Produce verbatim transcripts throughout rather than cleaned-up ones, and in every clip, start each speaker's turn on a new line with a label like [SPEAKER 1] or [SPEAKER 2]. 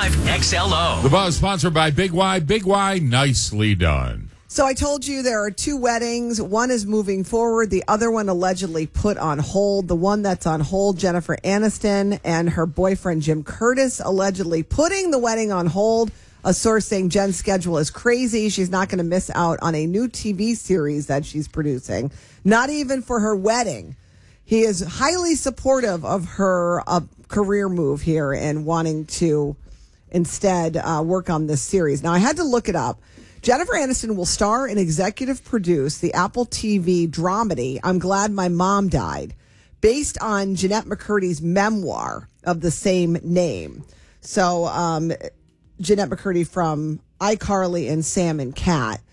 [SPEAKER 1] five X L O.
[SPEAKER 2] The Buzz sponsored by Big Y. Big Y, nicely done.
[SPEAKER 3] So I told you there are two weddings. One is moving forward. The other one allegedly put on hold. The one that's on hold, Jennifer Aniston and her boyfriend Jim Curtis allegedly putting the wedding on hold. A source saying Jen's schedule is crazy. She's not going to miss out on a new T V series that she's producing. Not even for her wedding. He is highly supportive of her uh, career move here and wanting to instead uh, work on this series. Now, I had to look it up. Jennifer Aniston will star and executive produce the Apple T V dramedy, I'm Glad My Mom Died, based on Jeanette McCurdy's memoir of the same name. So, um, Jeanette McCurdy from iCarly and Sam and Cat.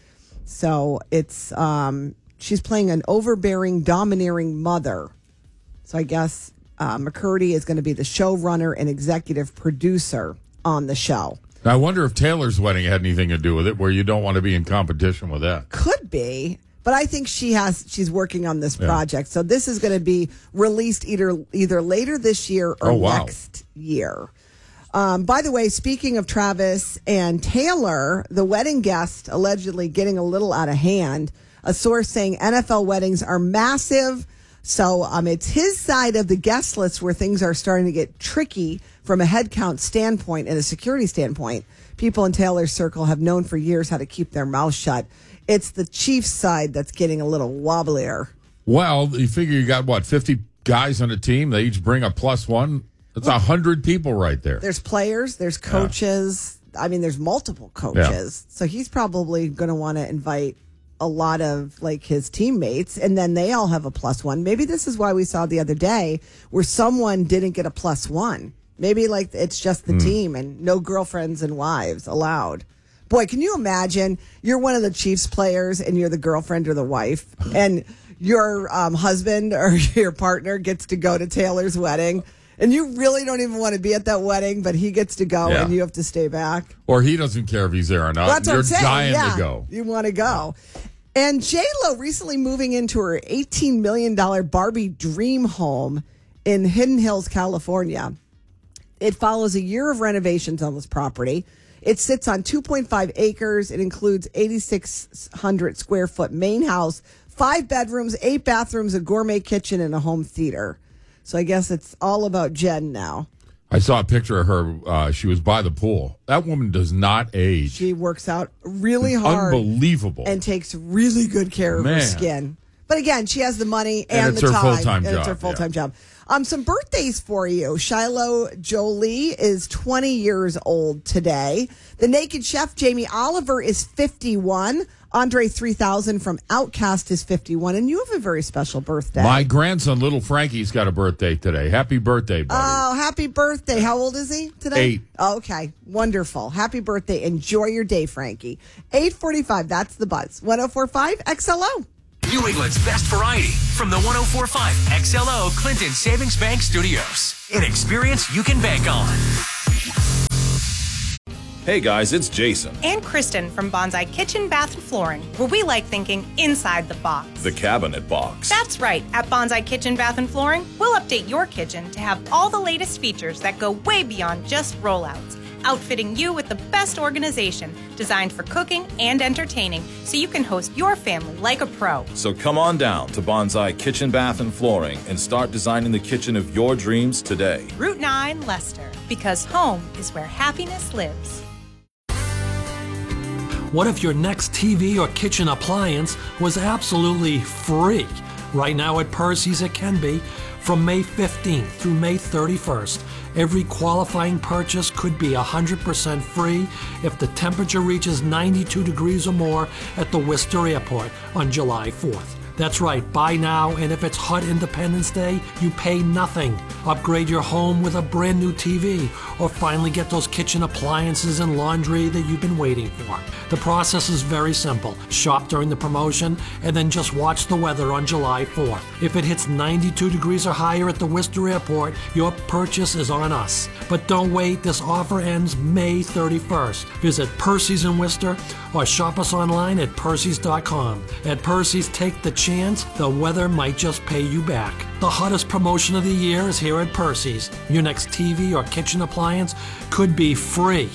[SPEAKER 3] So, it's um, she's playing an overbearing, domineering mother. So, I guess uh, McCurdy is going to be the showrunner and executive producer on the show.
[SPEAKER 2] I wonder if Taylor's wedding had anything to do with it, where you don't want to be in competition with that.
[SPEAKER 3] Could be, but I think she has. She's working on this project, yeah. So this is going to be released either either later this year or
[SPEAKER 2] oh, wow.
[SPEAKER 3] next year. Um, by the way, speaking of Travis and Taylor, the wedding guest allegedly getting a little out of hand. A source saying N F L weddings are massive. So um, it's his side of the guest list where things are starting to get tricky from a headcount standpoint and a security standpoint. People in Taylor's circle have known for years how to keep their mouth shut. It's the Chiefs side that's getting a little wobblier.
[SPEAKER 2] Well, you figure you got, what, fifty guys on a team? They each bring a plus one? That's one hundred people right there.
[SPEAKER 3] There's players, there's coaches. Yeah. I mean, there's multiple coaches. Yeah. So he's probably going to want to invite a lot of like his teammates, and then they all have a plus one. Maybe this is why we saw the other day where someone didn't get a plus one. Maybe like it's just the mm. team and no girlfriends and wives allowed. Boy, can you imagine you're one of the Chiefs players and you're the girlfriend or the wife, and your um, husband or your partner gets to go to Taylor's wedding, and you really don't even want to be at that wedding, but he gets to go yeah. and you have to stay back.
[SPEAKER 2] Or he doesn't care if he's there or not.
[SPEAKER 3] That's
[SPEAKER 2] You're
[SPEAKER 3] what I'm saying.
[SPEAKER 2] dying
[SPEAKER 3] yeah.
[SPEAKER 2] to go.
[SPEAKER 3] You want to go. And J-Lo recently moving into her eighteen million dollars Barbie dream home in Hidden Hills, California. It follows a year of renovations on this property. It sits on two point five acres. It includes eighty-six hundred square foot main house, five bedrooms, eight bathrooms, a gourmet kitchen, and a home theater. So I guess it's all about Jen now.
[SPEAKER 2] I saw a picture of her. Uh, she was by the pool. That woman does not age.
[SPEAKER 3] She works out really hard.
[SPEAKER 2] Unbelievable.
[SPEAKER 3] And takes really good care of
[SPEAKER 2] Man.
[SPEAKER 3] her skin. But again, she has the money and,
[SPEAKER 2] and it's
[SPEAKER 3] the
[SPEAKER 2] her
[SPEAKER 3] time.
[SPEAKER 2] Full-time
[SPEAKER 3] and
[SPEAKER 2] job.
[SPEAKER 3] It's her full-time
[SPEAKER 2] yeah.
[SPEAKER 3] job. Um, some birthdays for you. Shiloh Jolie is twenty years old today. The Naked Chef, Jamie Oliver, is fifty-one. Andre three thousand from Outkast is fifty-one. And you have a very special birthday.
[SPEAKER 2] My grandson, little Frankie's got a birthday today. Happy birthday, buddy.
[SPEAKER 3] Oh, happy birthday. How old is he today?
[SPEAKER 2] Eight.
[SPEAKER 3] Oh, okay. Wonderful. Happy birthday. Enjoy your day, Frankie. eight forty-five. That's the Buzz. one oh four point five X L O.
[SPEAKER 1] New England's best variety from the one oh four point five X L O Clinton Savings Bank Studios. An experience you can bank on.
[SPEAKER 4] Hey guys, it's Jason.
[SPEAKER 5] And Kristen from Bonsai Kitchen, Bath, and Flooring, where we like thinking inside the box.
[SPEAKER 4] The cabinet box.
[SPEAKER 5] That's right. At Bonsai Kitchen, Bath, and Flooring, we'll update your kitchen to have all the latest features that go way beyond just rollouts. Outfitting you with the best organization designed for cooking and entertaining so you can host your family like a pro.
[SPEAKER 4] So come on down to Bonsai Kitchen, Bath, and Flooring and start designing the kitchen of your dreams today.
[SPEAKER 5] Route nine, Leicester, because home is where happiness lives.
[SPEAKER 6] What if your next T V or kitchen appliance was absolutely free? Right now at Percy's it can be. From May fifteenth through May thirty-first, every qualifying purchase could be one hundred percent free if the temperature reaches ninety-two degrees or more at the Worcester Airport on July fourth. That's right, buy now, and if it's hot Independence Day, you pay nothing. Upgrade your home with a brand new T V, or finally get those kitchen appliances and laundry that you've been waiting for. The process is very simple. Shop during the promotion, and then just watch the weather on July fourth. If it hits ninety-two degrees or higher at the Worcester Airport, your purchase is on us. But don't wait, this offer ends May thirty-first. Visit Percy's in Worcester, or shop us online at Percy's dot com. At Percy's, take the chance the weather might just pay you back. The hottest promotion of the year is here at Percy's. Your next T V or kitchen appliance could be free.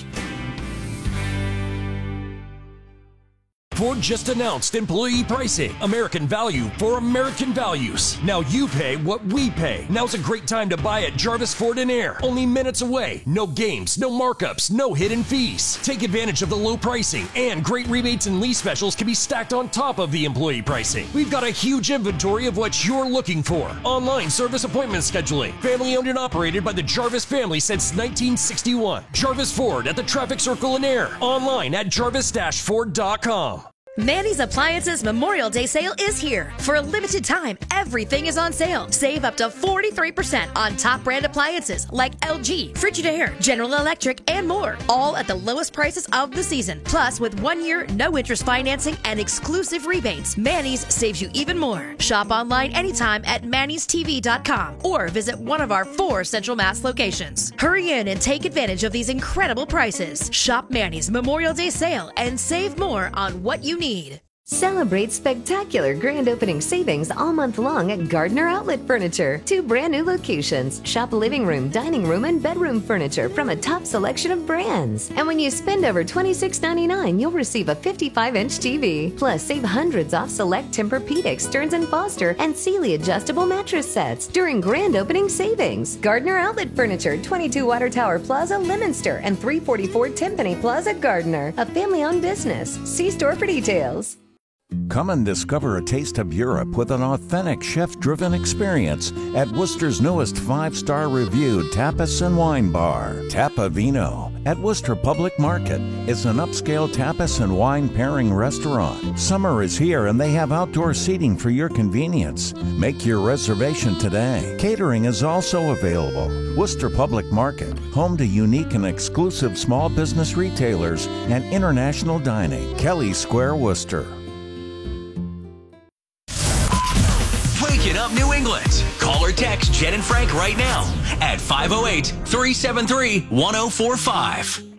[SPEAKER 7] Ford just announced employee pricing. American value for American values. Now you pay what we pay. Now's a great time to buy at Jarvis Ford and Air. Only minutes away. No games, no markups, no hidden fees. Take advantage of the low pricing, and great rebates and lease specials can be stacked on top of the employee pricing. We've got a huge inventory of what you're looking for. Online service appointment scheduling. Family owned and operated by the Jarvis family since nineteen sixty-one. Jarvis Ford at the Traffic Circle in Air. Online at jarvis dash ford dot com.
[SPEAKER 8] Manny's Appliances Memorial Day sale is here. For a limited time, everything is on sale. Save up to forty-three percent on top brand appliances like L G, Frigidaire, General Electric, and more. All at the lowest prices of the season. Plus, with one year, no interest financing and exclusive rebates, Manny's saves you even more. Shop online anytime at mannys t v dot com or visit one of our four Central Mass locations. Hurry in and take advantage of these incredible prices. Shop Manny's Memorial Day sale and save more on what you need. Need.
[SPEAKER 9] Celebrate spectacular grand opening savings all month long at Gardner Outlet Furniture. Two brand new locations. Shop living room, dining room, and bedroom furniture from a top selection of brands. And when you spend over twenty-six ninety-nine, you'll receive a fifty-five inch T V. Plus, save hundreds off select Tempur-Pedic, Stearns and Foster, and Sealy adjustable mattress sets during grand opening savings. Gardner Outlet Furniture, twenty-two Water Tower Plaza, Leominster, and three forty-four Timpani Plaza, Gardner. A family-owned business. See store for details.
[SPEAKER 10] Come and discover a taste of Europe with an authentic chef-driven experience at Worcester's newest five-star reviewed tapas and wine bar, Tapa Vino. At Worcester Public Market, it's an upscale tapas and wine pairing restaurant. Summer is here and they have outdoor seating for your convenience. Make your reservation today. Catering is also available. Worcester Public Market, home to unique and exclusive small business retailers and international dining. Kelly Square, Worcester.
[SPEAKER 1] Waking up New England. Call or text Jen and Frank right now at five oh eight, three seven three, one oh four five.